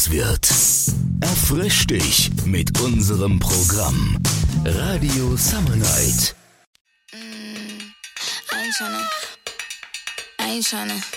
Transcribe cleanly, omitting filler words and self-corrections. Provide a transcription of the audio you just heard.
heiß wird. Erfrisch dich mit unserem Programm Radio Summer Night. I ain't tryna